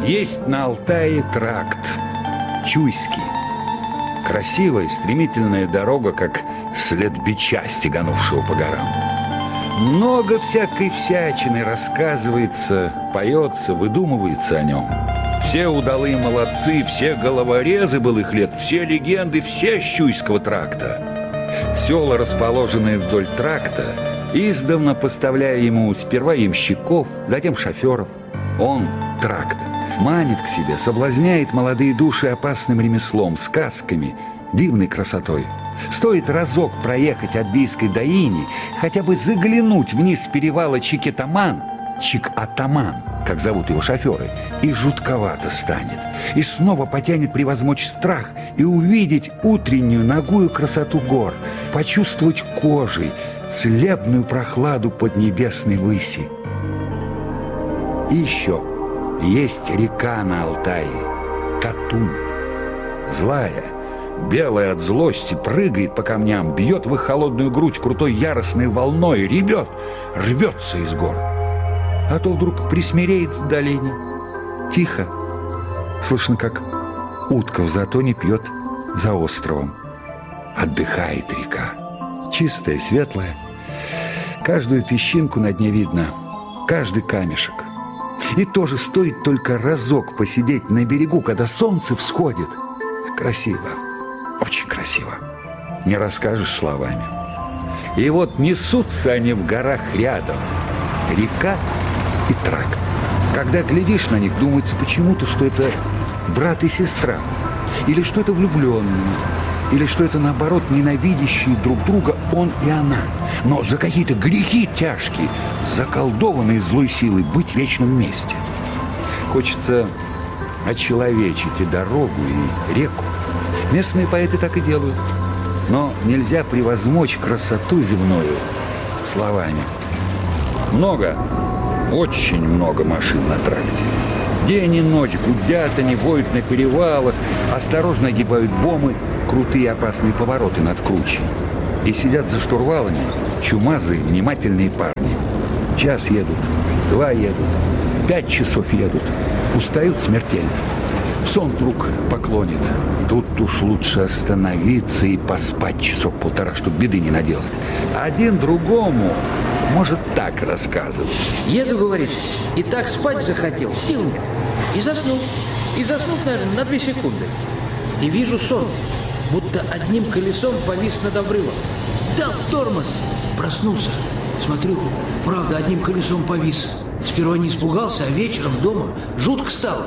Есть на Алтае тракт Чуйский. Красивая, стремительная дорога, как след бича, стеганувшего по горам. Много всякой всячины рассказывается, поется, выдумывается о нем. Все удалые молодцы, все головорезы былых лет, все легенды, все с Чуйского тракта. Села, расположенные вдоль тракта, издавна поставляя ему сперва ямщиков, затем шоферов. Он, тракт, манит к себе, соблазняет молодые души опасным ремеслом, сказками, дивной красотой. Стоит разок проехать от Бийской до Ини, хотя бы заглянуть вниз с перевала Чик-Атаман, как зовут его шоферы, и жутковато станет. И снова потянет превозмочь страх и увидеть утреннюю нагую красоту гор, почувствовать кожей целебную прохладу поднебесной выси. И еще есть река на Алтае, Катунь. Злая, белая от злости, прыгает по камням, бьет в их холодную грудь крутой яростной волной, ревет, рвется из гор. А то вдруг присмиреет в долине. Тихо. Слышно, как утка в затоне пьет за островом. Отдыхает река. Чистая, светлая. Каждую песчинку на дне видно, каждый камешек. И тоже стоит только разок посидеть на берегу, когда солнце всходит. Красиво, очень красиво. Не расскажешь словами. И вот несутся они в горах рядом. Река и тракт. Когда глядишь на них, думается почему-то, что это брат и сестра. Или что это влюбленные. Или что это, наоборот, ненавидящие друг друга он и она. Но за какие-то грехи тяжкие, заколдованные злой силой быть вечно вместе. Хочется очеловечить и дорогу, и реку. Местные поэты так и делают. Но нельзя превозмочь красоту земную словами. Много, очень много машин на тракте. День и ночь гудят они, воют на перевалах, осторожно огибают бомы, крутые опасные повороты над кручей. И сидят за штурвалами чумазые, внимательные парни. Час едут, 2 едут, 5 часов едут. Устают смертельно. В сон вдруг поклонит. Тут уж лучше остановиться и поспать часов полтора, чтоб беды не наделать. Один другому может так рассказывать. Еду, говорит, и так спать захотел, сил нет. И заснул. И заснул, наверное, на 2 секунды. И вижу сон, будто одним колесом повис над обрывом. Дал тормоз. Проснулся. Смотрю, правда, одним колесом повис. Сперва не испугался, а вечером дома жутко стало.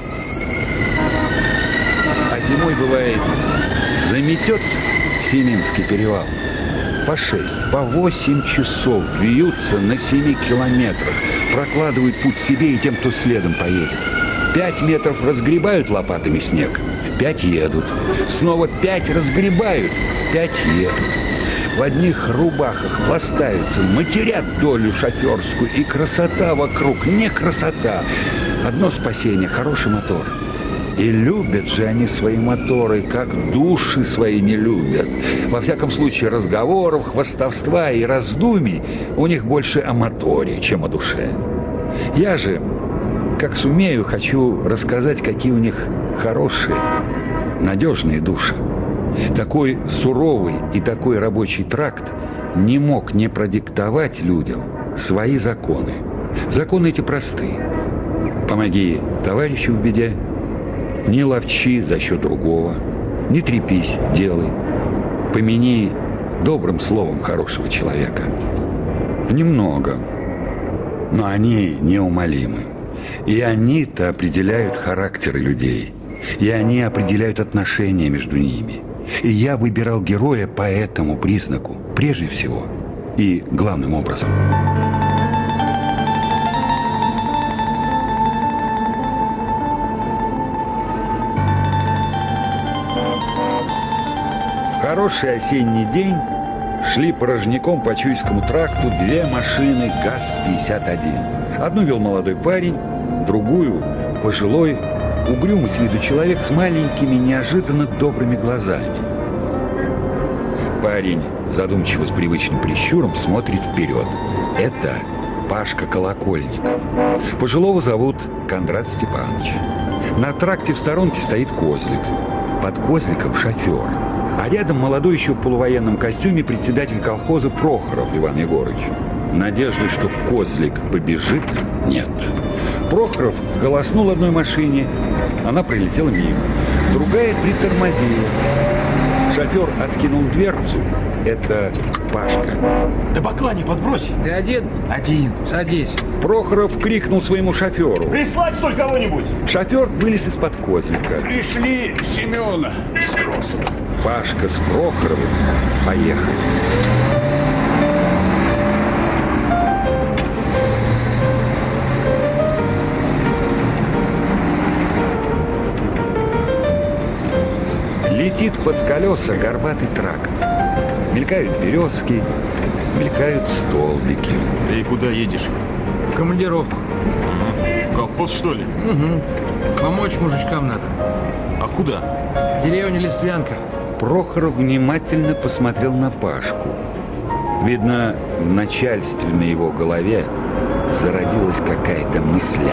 А зимой бывает, заметет Семинский перевал. По 6, по 8 часов вьются на 7 километрах, прокладывают путь себе и тем, кто следом поедет. 5 метров разгребают лопатами снег, 5 едут. Снова 5 разгребают, 5 едут. В одних рубахах пластаются, матерят долю шоферскую, и красота вокруг, не красота. Одно спасение — хороший мотор. И любят же они свои моторы, как души свои не любят. Во всяком случае, разговоров, хвастовства и раздумий у них больше о моторе, чем о душе. Я же, как сумею, хочу рассказать, какие у них хорошие, надежные души. Такой суровый и такой рабочий тракт не мог не продиктовать людям свои законы. Законы эти просты. Помоги товарищу в беде, не ловчи за счет другого, не трепись, делай. Помяни добрым словом хорошего человека. Немного, но они неумолимы. И они-то определяют характеры людей. И они определяют отношения между ними. И я выбирал героя по этому признаку, прежде всего и главным образом. В хороший осенний день шли порожняком по Чуйскому тракту 2 машины ГАЗ-51. Одну вел молодой парень, другую – пожилой, угрюмый с виду человек с маленькими, неожиданно добрыми глазами. Парень, задумчиво с привычным прищуром, смотрит вперед. Это Пашка Колокольников. Пожилого зовут Кондрат Степанович. На тракте в сторонке стоит козлик. Под козликом шофер. А рядом молодой еще в полувоенном костюме председатель колхоза Прохоров Иван Егорыч. Надежды, что козлик побежит, нет. Прохоров голоснул одной машине. Она пролетела мимо. Другая притормозила. Шофер откинул дверцу. Это Пашка. Да баклани подбрось. Ты один? Один. Садись. Прохоров крикнул своему шоферу. Прислать, что ли, кого-нибудь? Шофер вылез из-под козлика. Пришли Семена с Кросом. Пашка с Прохоровым поехали. Летит под колеса горбатый тракт. Мелькают березки, мелькают столбики. Ты куда едешь? В командировку. Колхоз, что ли? Угу. Помочь мужичкам надо. А куда? Деревня Листвянка. Прохоров внимательно посмотрел на Пашку. Видно, в начальстве на его голове зародилась какая-то мысля.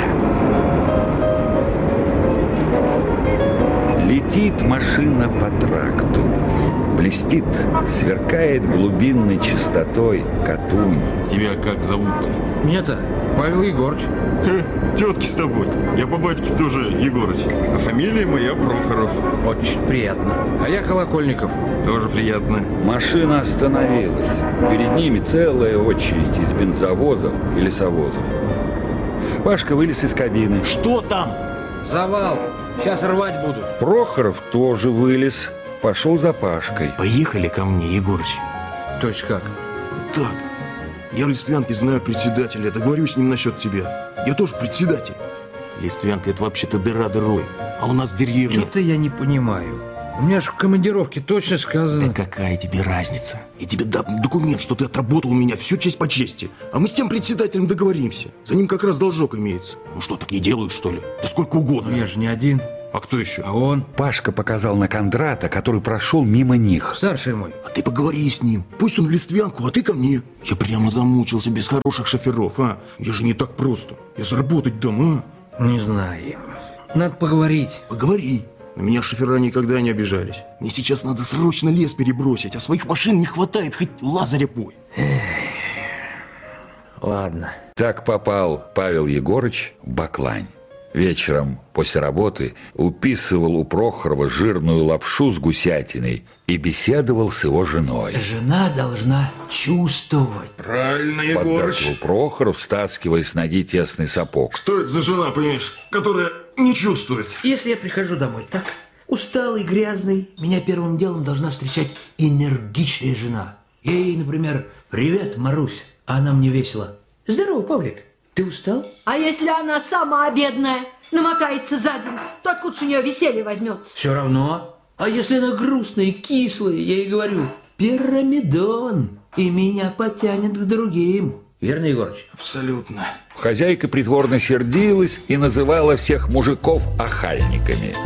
Летит машина по тракту. Блестит, сверкает глубинной чистотой Катунь. Тебя как зовут-то? Меня-то Павел Егорыч. Тетки с тобой. Я по батьке тоже Егорыч. А фамилия моя Прохоров. Очень приятно. А я Колокольников. Тоже приятно. Машина остановилась. Перед ними целая очередь из бензовозов и лесовозов. Пашка вылез из кабины. Что там? Завал. Сейчас рвать буду. Прохоров тоже вылез. Пошел за Пашкой. Поехали ко мне, Егорыч. То есть как? Так, я в Листвянке знаю председателя, договорюсь с ним насчет тебя. Я тоже председатель. Листвянка — это вообще-то дыра дырой. А у нас деревня. Что-то я не понимаю. У меня же в командировке точно сказано. Да какая тебе разница? Я тебе дам документ, что ты отработал у меня все честь по чести. А мы с тем председателем договоримся. За ним как раз должок имеется. Ну что, так не делают, что ли? Да сколько угодно. Ну я же не один. А кто еще? А он? Пашка показал на Кондрата, который прошел мимо них. Старший мой. А ты поговори с ним. Пусть он в Листвянку, а ты ко мне. Я прямо замучился без хороших шоферов, а? Я же не так просто. Я заработать дам, а? Не знаю. Надо поговорить. Поговори. На меня шофера никогда не обижались. Мне сейчас надо срочно лес перебросить, а своих машин не хватает, хоть Лазаря пой. Ладно. Так попал Павел Егорыч в Баклань. Вечером после работы уписывал у Прохорова жирную лапшу с гусятиной и беседовал с его женой. Жена должна чувствовать. Правильно, Поддакивал Прохоров, стаскивая с ноги тесный сапог. Что это за жена, понимаешь, которая не чувствует? Если я прихожу домой так, усталый, грязный, меня первым делом должна встречать энергичная жена. Я ей, например, «Привет, Марусь», а она мне весело: «Здорово, Павлик, ты устал?» А если она сама бедная, намотается за день, то откуда же у нее веселье возьмется? Все равно. А если она грустная и кислая, я ей говорю: «Пирамидон, и меня потянет к другим». Верно, Егорыч? Абсолютно. Хозяйка притворно сердилась и называла всех мужиков охальниками.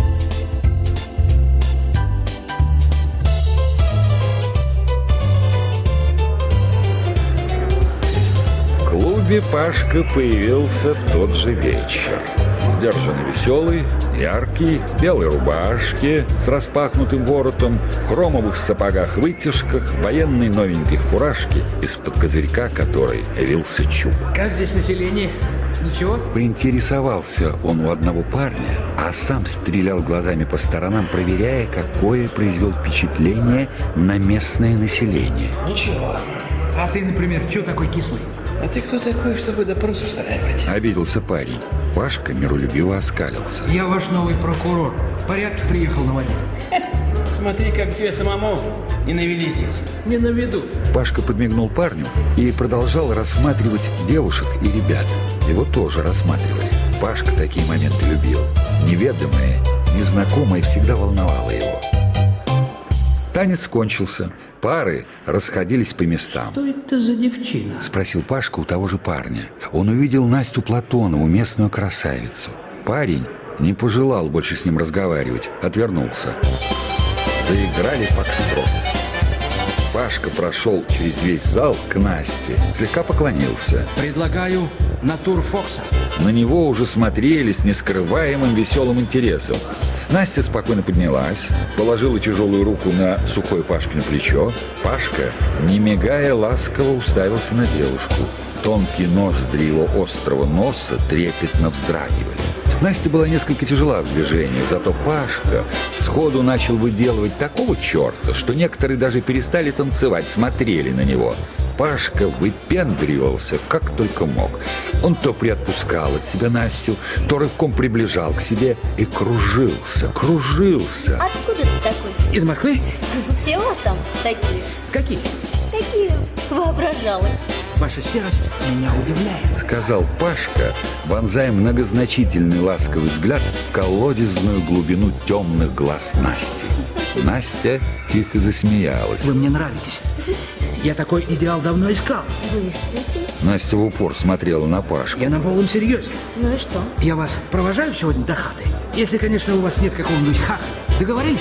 В клубе Пашка появился в тот же вечер. Сдержанно веселый, яркий, в белой рубашке с распахнутым воротом, в хромовых сапогах-вытяжках, в военной новенькой фуражке, из-под козырька которой явился чуб. Как здесь население? Ничего? Поинтересовался он у одного парня, а сам стрелял глазами по сторонам, проверяя, какое произвел впечатление на местное население. Ничего. А ты, например, чего такой кислый? А ты кто такой, чтобы допрос устраивать? Обиделся парень. Пашка миролюбиво оскалился. Я ваш новый прокурор. В порядке приехал наводить. Смотри, как тебе самому не навели здесь. Не наведут. Пашка подмигнул парню и продолжал рассматривать девушек и ребят. Его тоже рассматривали. Пашка такие моменты любил. Неведомое, незнакомое всегда волновало его. Танец кончился. Пары расходились по местам. Что это за девчина? Спросил Пашка у того же парня. Он увидел Настю Платонову, местную красавицу. Парень не пожелал больше с ним разговаривать, отвернулся. Заиграли фокстрот. Пашка прошел через весь зал к Насте, слегка поклонился. Предлагаю натур Фокса. На него уже смотрели с нескрываемым веселым интересом. Настя спокойно поднялась, положила тяжелую руку на сухое Пашкино плечо. Пашка, не мигая, ласково уставился на девушку. Тонкие ноздри его острого носа трепетно вздрагивали. Настя была несколько тяжела в движениях, зато Пашка сходу начал выделывать такого черта, что некоторые даже перестали танцевать, смотрели на него. Пашка выпендривался как только мог. Он то приотпускал от себя Настю, то рывком приближал к себе и кружился. Откуда ты такой? Из Москвы? Все у вас там такие? Какие? Такие воображалы. Ваша серость меня удивляет. Сказал Пашка, вонзая многозначительный ласковый взгляд в колодезную глубину темных глаз Насти. Настя тихо засмеялась. Вы мне нравитесь. Я такой идеал давно искал. Действительно. Настя в упор смотрела на Пашку. Я на полном серьезе. Ну и что? Я вас провожаю сегодня до хаты. Если, конечно, у вас нет какого-нибудь хаха. Договорились?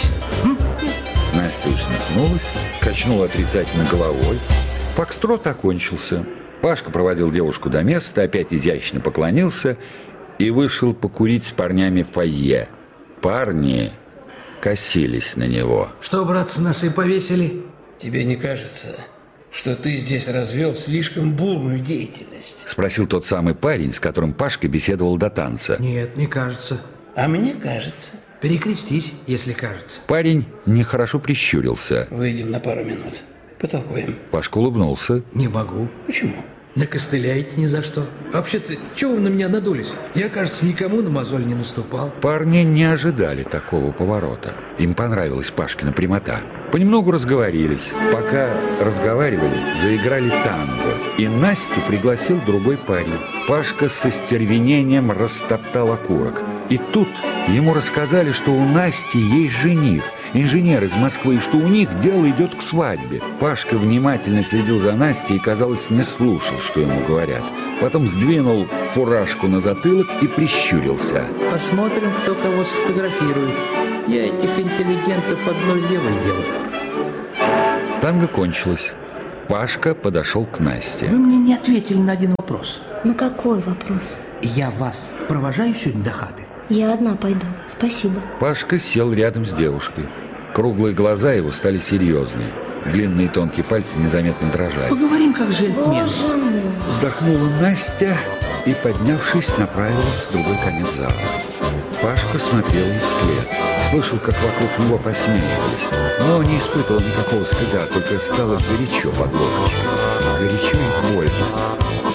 Настя усмехнулась, качнула отрицательно головой. Фокстрот окончился. Пашка проводил девушку до места, опять изящно поклонился и вышел покурить с парнями в фойе. Парни косились на него. Что, братцы, нас и повесили? Тебе не кажется, что ты здесь развел слишком бурную деятельность? Спросил тот самый парень, с которым Пашка беседовал до танца. Нет, не кажется. А мне кажется. Перекрестись, если кажется. Парень нехорошо прищурился. Выйдем на пару минут. Потолкуем. Пашка улыбнулся. Не могу. Почему? Накостыляете ни за что. Вообще-то, чего вы на меня надулись? Я, кажется, никому на мозоль не наступал. Парни не ожидали такого поворота. Им понравилась Пашкина прямота. Понемногу разговорились. Пока разговаривали, заиграли танго. И Настю пригласил другой парень. Пашка со стервенением растоптал окурок. И тут ему рассказали, что у Насти есть жених, инженер из Москвы, и что у них дело идет к свадьбе. Пашка внимательно следил за Настей и, казалось, не слушал, что ему говорят. Потом сдвинул фуражку на затылок и прищурился. Посмотрим, кто кого сфотографирует. Я этих интеллигентов одной левой делаю. Танго кончилось. Пашка подошел к Насте. Вы мне не ответили на один вопрос. На какой вопрос? Я вас провожаю сегодня до хаты? Я одна пойду. Спасибо. Пашка сел рядом с девушкой. Круглые глаза его стали серьезные. Длинные тонкие пальцы незаметно дрожали. Поговорим, как джентльмен. Боже мой. Вздохнула Настя и, поднявшись, направилась в другой конец зала. Пашка смотрел ей вслед. Слышал, как вокруг него посмеивались. Но не испытывал никакого стыда, только стало горячо под ложечкой. Горячо и больно.